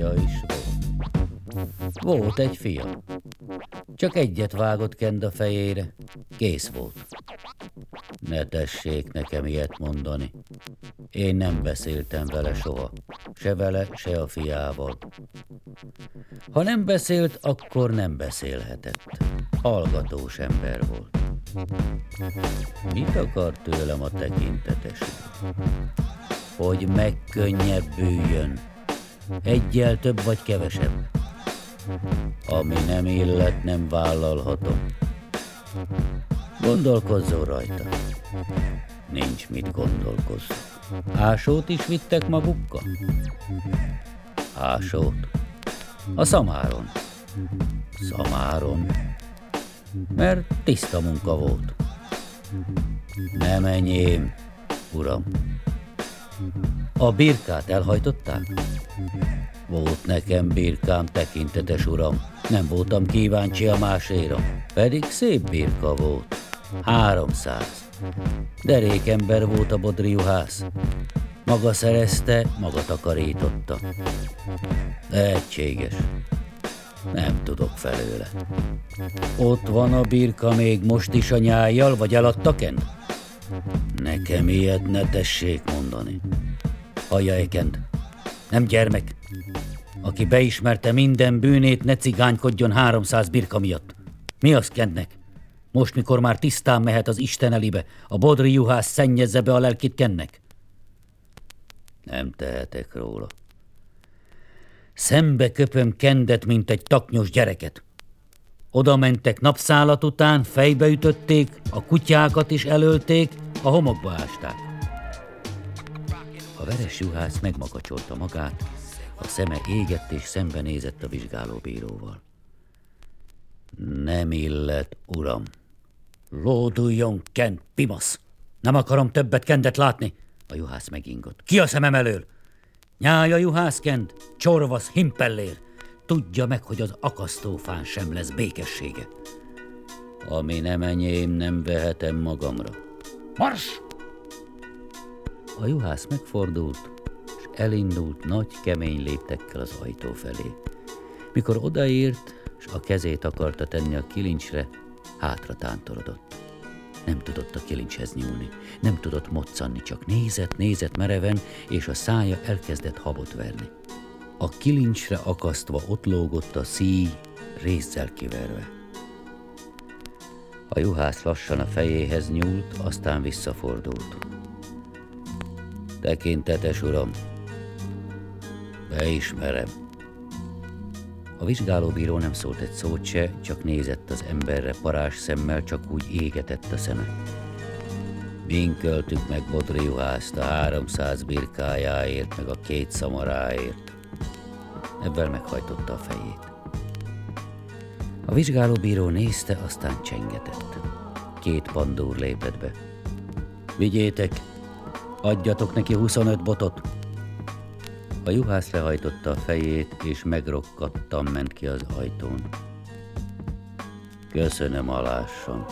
fia is volt. Volt egy fia. Csak egyet vágott kend a fejére. Kész volt. Ne tessék nekem ilyet mondani. Én nem beszéltem vele soha. Se vele, se a fiával. Ha nem beszélt, akkor nem beszélhetett. Hallgatós ember volt. Mit akar tőlem a tekintetes? Hogy megkönnyebbüljön. Egyel több vagy kevesebb. Ami nem illet, nem vállalhatom. Gondolkozzon rajta. Nincs mit gondolkozni. Ásót is vittek magukkal? Ásót? A szamáron. Szamáron? Mert tiszta munka volt. Nem enyém, uram. A birkát elhajtották? Volt nekem birkám, tekintetes uram. Nem voltam kíváncsi a máséra. Pedig szép birka volt. 300. Derékember volt a bodriuhász. Maga szerezte, maga takarította. Lehetséges. Nem tudok felőle. Ott van a birka még most is a nyájjal, vagy eladtak-en? Nekem ilyet ne tessék mondani. Hallja Ekend, nem gyermek. Aki beismerte minden bűnét, ne cigánykodjon 300 birka miatt. Mi az Kendnek? Most, mikor már tisztán mehet az Isten elébe, a bodri juhász szennyezze be a lelkit Kendnek? Nem tehetek róla. Szembe köpöm Kendet, mint egy taknyos gyereket. Oda mentek napszálat után, fejbe ütötték, a kutyákat is elölték, a homokba ásták. A veres juhász megmakacsolta magát, a szeme égett és szembenézett a vizsgálóbíróval. Nem illet, uram. Lóduljon Kend, pimasz! Nem akarom többet Kendet látni! A juhász megingott. Ki a szemem elől? Nyája juhász Kend, csorvasz himpellér! Tudja meg, hogy az akasztófán sem lesz békessége. Ami nem enyém, nem vehetem magamra. Mars! A juhász megfordult, és elindult nagy, kemény léptekkel az ajtó felé. Mikor odaért, és a kezét akarta tenni a kilincsre, hátra tántorodott. Nem tudott a kilincshez nyúlni, nem tudott moccanni, csak nézett mereven, és a szája elkezdett habot verni. A kilincsre akasztva ott lógott a szíj, rézzel kiverve. A juhász lassan a fejéhez nyúlt, aztán visszafordult. Tekintetes uram, beismerem. A vizsgálóbíró nem szólt egy szót se, csak nézett az emberre parázs szemmel, csak úgy égetett a szeme. Min költük meg bodri juhászt a 300 birkájáért, meg a 2 szamaráért. Ebben meghajtotta a fejét. A vizsgálóbíró nézte, aztán csengetett. 2 pandúr lépett be. Vigyétek, adjatok neki 25 botot. A juhász lehajtotta a fejét, és megrokkadtan ment ki az ajtón. Köszönöm, alásson.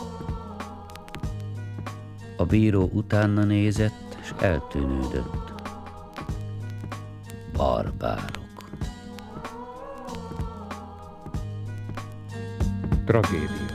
A bíró utána nézett, és eltűnődött. Barbárok. Tragédia.